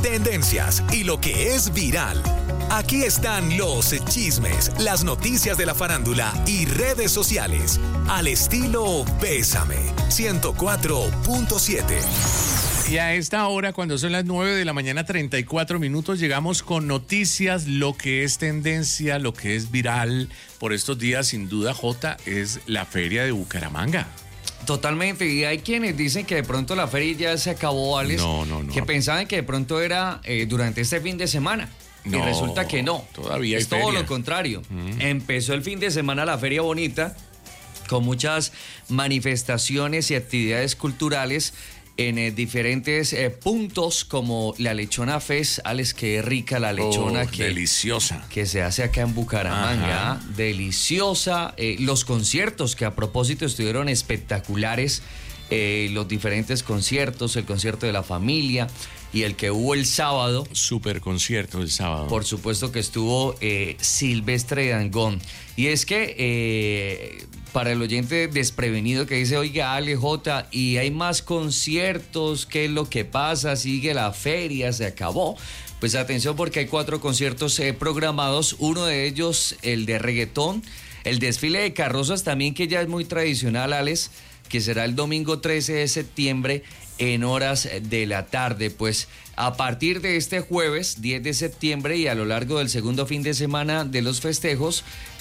tendencias y lo que es viral. Aquí están los chismes, las noticias de la farándula y redes sociales. Al estilo Bésame 104.7. Y a esta hora, cuando son las 9 de la mañana, 34 minutos, llegamos con noticias, lo que es tendencia, lo que es viral. Por estos días, sin duda, Jota, es la feria de Bucaramanga. Totalmente, y hay quienes dicen que de pronto la feria ya se acabó, Alex. No. Que pensaban que de pronto era durante este fin de semana. No, y resulta que no. Todavía hay es todo feria. lo contrario. Empezó el fin de semana la Feria Bonita con muchas manifestaciones y actividades culturales en diferentes puntos, como la Lechona Fest. Alex, qué rica la lechona, deliciosa, que se hace acá en Bucaramanga. Ajá. Deliciosa. Los conciertos, que a propósito estuvieron espectaculares. Los diferentes conciertos, el concierto de la familia y el que hubo el sábado. Super concierto el sábado. Por supuesto que estuvo Silvestre Dangond. Y es que para el oyente desprevenido que dice, oiga, Ale, Jota, y hay más conciertos, ¿qué es lo que pasa? Sigue la feria, se acabó. Pues atención, porque hay 4 conciertos programados. Uno de ellos, el de reggaetón, el desfile de carrozas también, que ya es muy tradicional, Alex, que será el domingo 13 de septiembre en horas de la tarde. Pues a partir de este jueves 10 de septiembre y a lo largo del segundo fin de semana de los festejos,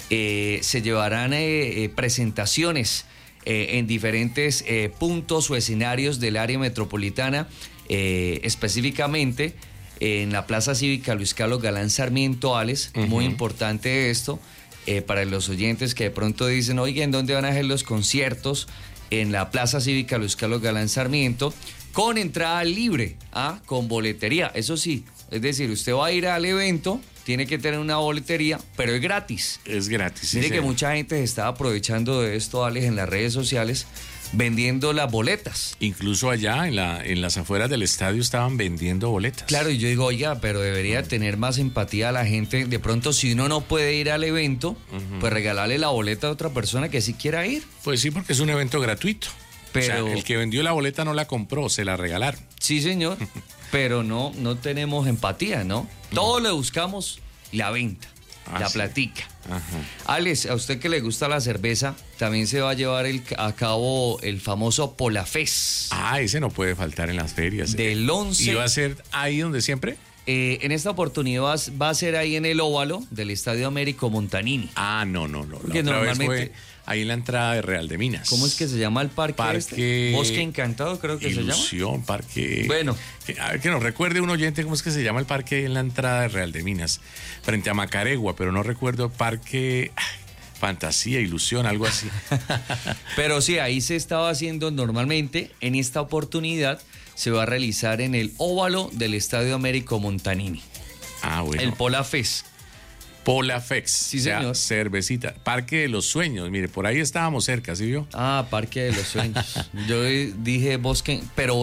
se llevarán presentaciones en diferentes puntos o escenarios del área metropolitana, específicamente en la Plaza Cívica Luis Carlos Galán Sarmiento, Alex. Muy importante esto para los oyentes que de pronto dicen, oiga, ¿en dónde van a hacer los conciertos? En la Plaza Cívica Luis Carlos Galán Sarmiento, con entrada libre, con boletería. Eso sí, es decir, usted va a ir al evento, tiene que tener una boletería, pero es gratis. Es gratis. Mire sí, que mucha gente se está aprovechando de esto, Alex, en las redes sociales, vendiendo las boletas. Incluso allá en las afueras del estadio estaban vendiendo boletas. Claro, y yo digo, oiga, pero debería tener más empatía a la gente. De pronto, si uno no puede ir al evento, pues regalarle la boleta a otra persona que sí quiera ir. Pues sí, porque es un evento gratuito. Pero o sea, el que vendió la boleta no la compró, se la regalaron. Sí, señor, pero no tenemos empatía, ¿no? Todo le buscamos la venta, la platica. Ajá. Alex, a usted que le gusta la cerveza, también se va a llevar a cabo el famoso Polafest. Ese no puede faltar en las ferias. Del 11. ¿Y va a ser ahí donde siempre? En esta oportunidad va a ser ahí en el óvalo del Estadio Américo Montanini. No. La Que otra vez normalmente fue ahí en la entrada de Real de Minas. ¿Cómo es que se llama el parque? Bosque Encantado, creo que Ilusión, se llama. parque. Bueno. A ver, que nos recuerde un oyente cómo es que se llama el parque en la entrada de Real de Minas, frente a Macaregua, pero no recuerdo, parque Fantasía, Ilusión, algo así. Pero sí, ahí se estaba haciendo normalmente. En esta oportunidad se va a realizar en el óvalo del Estadio Américo Montanini. Bueno. El Polafest. Polafest. Sí, o sea, señor. Cervecita. Parque de los Sueños. Mire, por ahí estábamos cerca, ¿sí vio? Parque de los Sueños. Yo dije Bosque, pero